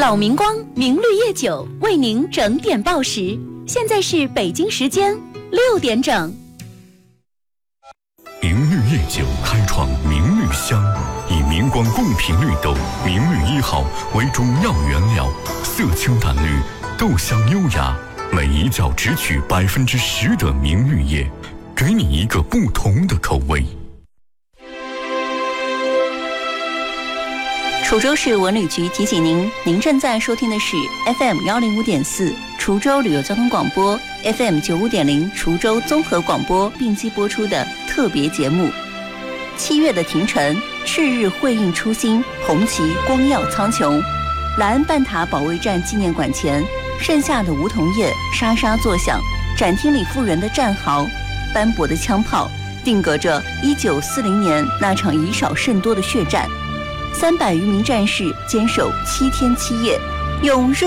老明光明绿叶酒为您整点报时，现在是北京时间6点整。 明绿叶酒开创明绿香，以明光贡品绿豆明绿1号为中药原料，色清淡绿，豆香优雅，每一角只取10%的明绿叶，给你一个不同的口味。 滁州市文旅局提醒您，您正在收听的是 FM105.4 滁州旅游交通广播 FM95.0 滁州综合广播并机播出的特别节目。7月的庭城，赤日辉映初心，红旗光耀苍穹。莱恩半塔保卫战纪念馆前，盛夏的梧桐叶沙沙作响，展厅里复原的战壕，斑驳的枪炮，定格着1940年那场以少胜多的血战。300余名战士坚守7天7夜，用热